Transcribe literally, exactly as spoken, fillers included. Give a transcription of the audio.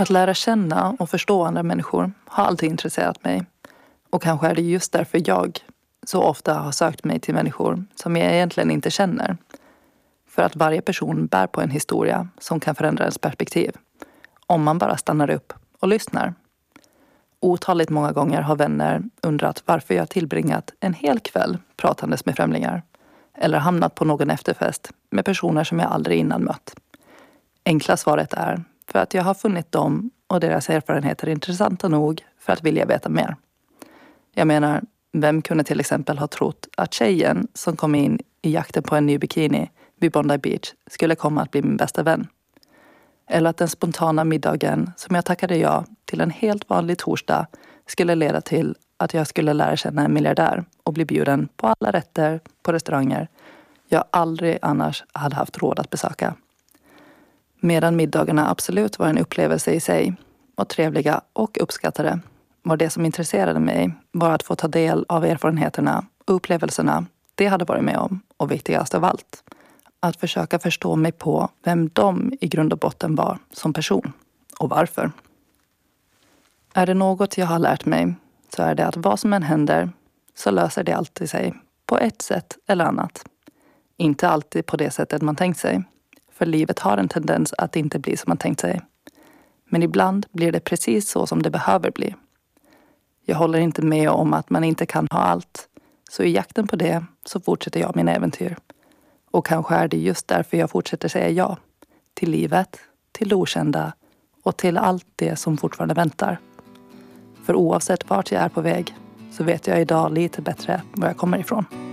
Att lära känna och förstå andra människor har alltid intresserat mig. Och kanske är det just därför jag så ofta har sökt mig till människor som jag egentligen inte känner. För att varje person bär på en historia som kan förändra ens perspektiv. Om man bara stannar upp och lyssnar. Otaligt många gånger har vänner undrat varför jag tillbringat en hel kväll pratandes med främlingar. Eller hamnat på någon efterfest med personer som jag aldrig innan mött. Enkla svaret är för att jag har funnit dem och deras erfarenheter intressanta nog för att vilja veta mer. Jag menar, vem kunde till exempel ha trott att tjejen som kom in i jakten på en ny bikini vid Bondi Beach skulle komma att bli min bästa vän? Eller att den spontana middagen som jag tackade ja till en helt vanlig torsdag skulle leda till att jag skulle lära känna en miljardär och bli bjuden på alla rätter på restauranger jag aldrig annars hade haft råd att besöka. Medan middagarna absolut var en upplevelse i sig och trevliga och uppskattade var det som intresserade mig var att få ta del av erfarenheterna och upplevelserna det hade varit med om och viktigast av allt. Att försöka förstå mig på vem de i grund och botten var som person och varför. Är det något jag har lärt mig så är det att vad som än händer så löser det alltid sig på ett sätt eller annat. Inte alltid på det sättet man tänkt sig. För livet har en tendens att inte bli som man tänkt sig. Men ibland blir det precis så som det behöver bli. Jag håller inte med om att man inte kan ha allt. Så i jakten på det så fortsätter jag min äventyr. Och kanske är det just därför jag fortsätter säga ja. Till livet, till det okända och till allt det som fortfarande väntar. För oavsett vart jag är på väg så vet jag idag lite bättre var jag kommer ifrån.